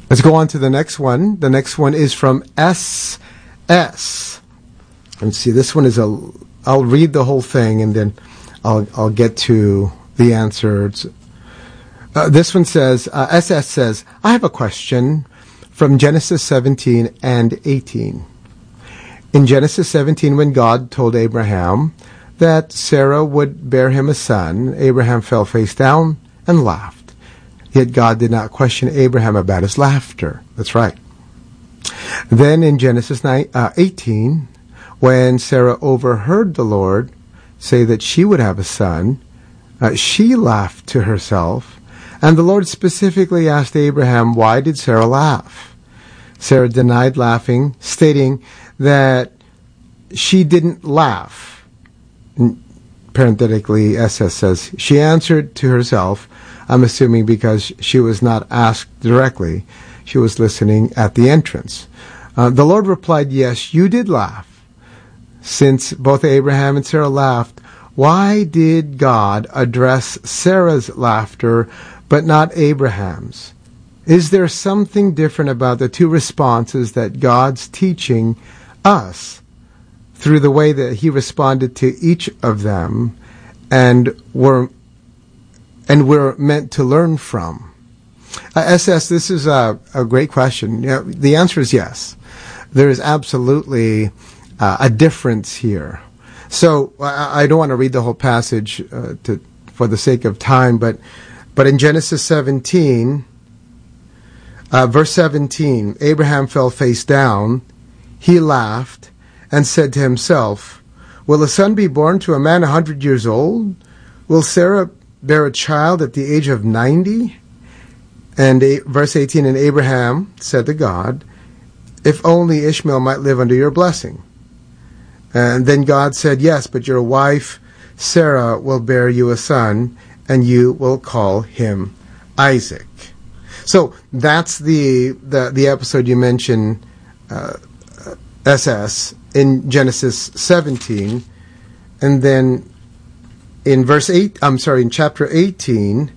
Let's go on to the next one. The next one is from S.S. Let's see, this one is I'll read the whole thing and then I'll get to the answers. This one says, SS says, I have a question from Genesis 17 and 18. In Genesis 17, when God told Abraham that Sarah would bear him a son, Abraham fell face down and laughed. Yet God did not question Abraham about his laughter. That's right. Then in Genesis 18, when Sarah overheard the Lord say that she would have a son, she laughed to herself, and the Lord specifically asked Abraham, why did Sarah laugh? Sarah denied laughing, stating that she didn't laugh. Parenthetically, SS says, she answered to herself, I'm assuming because she was not asked directly. She was listening at the entrance. The Lord replied, yes, you did laugh. Since both Abraham and Sarah laughed, why did God address Sarah's laughter but not Abraham's? Is there something different about the two responses that God's teaching us through the way that he responded to each of them and we're meant to learn from? SS, this is a great question. The answer is yes. There is absolutely a difference here. So I don't want to read the whole passage for the sake of time, but in Genesis 17, verse 17, Abraham fell face down, he laughed, and said to himself, will a son be born to a man 100 years old? Will Sarah bear a child at the age of 90? And verse 18, and Abraham said to God, if only Ishmael might live under your blessing. And then God said, yes, but your wife Sarah will bear you a son, and you will call him Isaac. So that's the episode you mentioned, SS, in Genesis 17. And then in in chapter 18,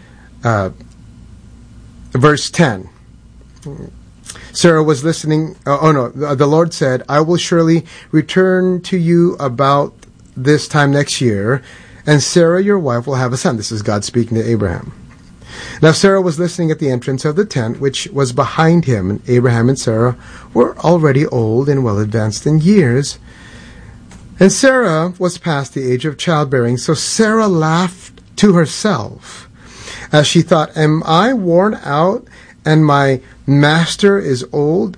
verse 10. Sarah was listening. The Lord said, I will surely return to you about this time next year, and Sarah, your wife, will have a son. This is God speaking to Abraham. Now Sarah was listening at the entrance of the tent, which was behind him, and Abraham and Sarah were already old and well advanced in years. And Sarah was past the age of childbearing, so Sarah laughed to herself, as she thought, am I worn out and my master is old?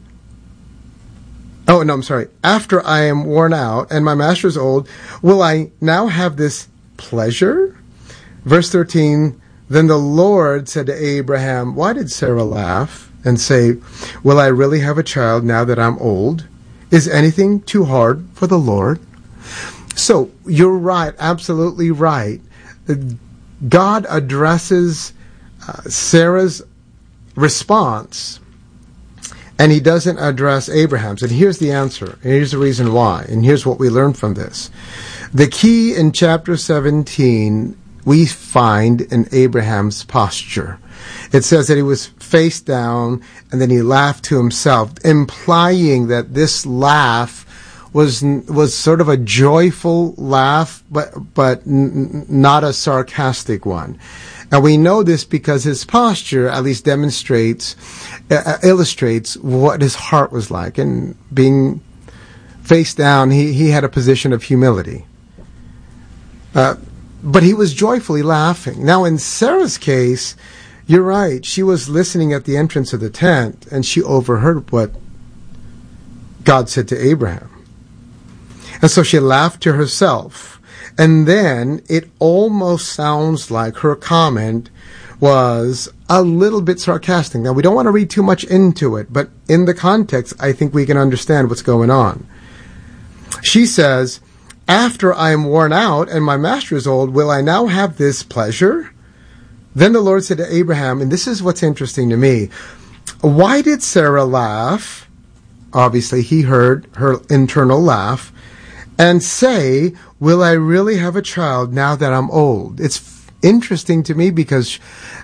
After I am worn out and my master is old, will I now have this pleasure? Verse 13, then the Lord said to Abraham, why did Sarah laugh and say, will I really have a child now that I'm old? Is anything too hard for the Lord? So you're right, absolutely right. God addresses Sarah's response, and he doesn't address Abraham's. And here's the answer, and here's the reason why, and here's what we learn from this. The key in chapter 17 we find in Abraham's posture. It says that he was face down, and then he laughed to himself, implying that this laugh was sort of a joyful laugh, but not a sarcastic one. And we know this because his posture at least illustrates what his heart was like. And being face down, he had a position of humility. But he was joyfully laughing. Now, in Sarah's case, you're right. She was listening at the entrance of the tent, and she overheard what God said to Abraham. And so she laughed to herself. And then it almost sounds like her comment was a little bit sarcastic. Now, we don't want to read too much into it, but in the context, I think we can understand what's going on. She says, after I am worn out and my master is old, will I now have this pleasure? Then the Lord said to Abraham, and this is what's interesting to me, why did Sarah laugh? Obviously, he heard her internal laugh, and say, will I really have a child now that I'm old? It's interesting to me because